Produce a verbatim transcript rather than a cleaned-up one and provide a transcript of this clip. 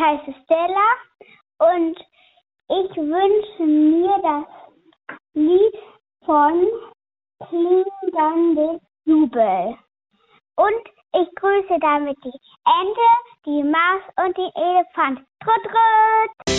heiße Stella und ich wünsche mir das Lied von Klingende Jubel. Und ich grüße damit die Ente, die Maus und den Elefant. Trut, trut!